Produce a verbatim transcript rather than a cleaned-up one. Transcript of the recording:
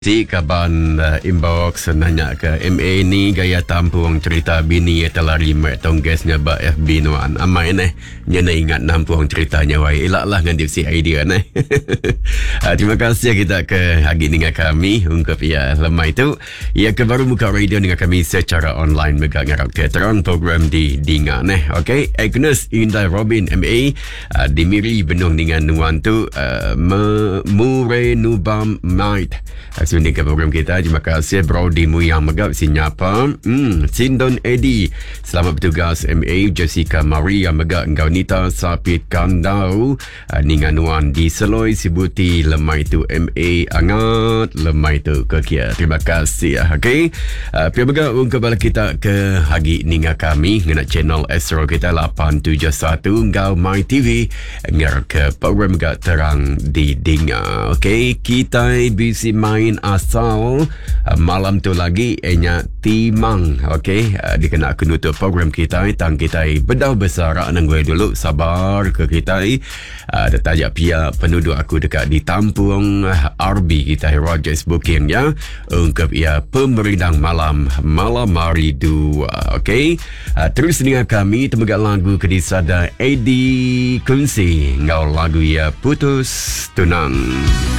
Si kaban uh, inbox nanya ke M A ni gaya tampung cerita bini ya telah lima tong guestnya ba F B nuan amai neh nya nak ingat nampung ceritanya wai elak lah ngan si idea neh. uh, terima kasih kita ke hari dengan kami ungkap ya lemai tu ya ke baru muka radio dengan kami secara online mega ngarap teateran program di Dinga neh. Okey, Agnes Indah Robin M A uh, dimiri benung dengan nuan tu uh, Mure Nubam Night sini ke program kita. Terima kasih Brody mu yang megap si nyapa. Hmm, Sindon Eddie selamat bertugas M A. Jessica Maria megap engkau Nita Sapit Kandau uh, ninganuan di Seloi Sibuti lemai tu M A angat lemai tu ke kia. Terima kasih ya. Okey. Uh, Pia megap ungkap bala kita ke hagi ninga kami ngena channel Astro kita lapan tujuh satu engkau My T V ngar ke program megap terang di Dinga. Okey, kita bisi main asal uh, malam tu lagi enya timang. Okey, uh, dikena aku nutup program kita tang kita bedau besar nang gue dulu sabar ke kita uh, detajak pia penduduk aku dekat di Tampung uh, R B kita Rogers Booking ya ungkap ia pemerintah malam malam hari dua. Okey, uh, terus dengan kami tembaga lagu kedisada Eddie Kunsi ngau lagu ia putus tunang.